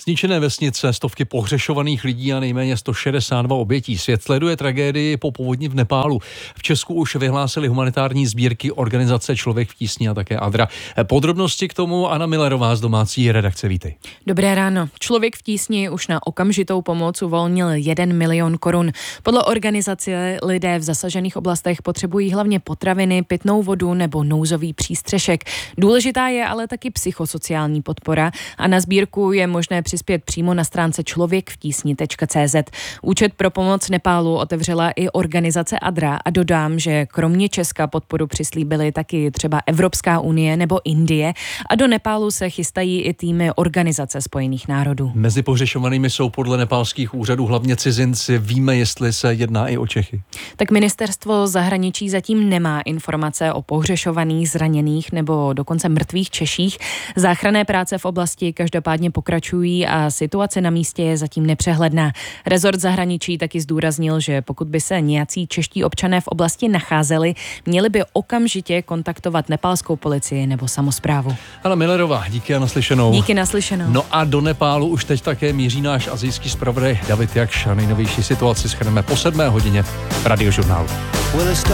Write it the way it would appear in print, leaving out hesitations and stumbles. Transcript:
Zničené vesnice, stovky pohřešovaných lidí a nejméně 162 obětí. Svět sleduje tragédii po povodni v Nepálu. V Česku už vyhlásili humanitární sbírky organizace Člověk v tísni a také Adra. Podrobnosti k tomu Anna Millerová z domácí redakce. Vítej. Dobré ráno. Člověk v tísni už na okamžitou pomoc uvolnil 1 milion korun. Podle organizace lidé v zasažených oblastech potřebují hlavně potraviny, pitnou vodu nebo nouzový přístřešek. Důležitá je ale taky psychosociální podpora a na sbírku je možné přispět přímo na stránce člověkvtísni.cz. Účet pro pomoc Nepálu otevřela i organizace Adra a dodám, že kromě Česka podporu přislíbily taky třeba Evropská unie nebo Indie a do Nepálu se chystají i týmy Organizace spojených národů. Mezi pohřešovanými jsou podle nepálských úřadů hlavně cizinci. Víme, jestli se jedná i o Čechy. Tak ministerstvo zahraničí zatím nemá informace o pohřešovaných, zraněných nebo dokonce mrtvých Češích. Záchranné práce v oblasti každopádně pokračují a situace na místě je zatím nepřehledná. Rezort zahraničí taky zdůraznil, že pokud by se nějací čeští občané v oblasti nacházeli, měli by okamžitě kontaktovat nepálskou policii nebo samosprávu. Anna Millerová, díky a naslyšenou. Díky, naslyšenou. No a do Nepálu už teď také míří náš asijský zpravodaj David Jakš a nejnovější situaci shrneme po 7 hodině v Radiožurnálu.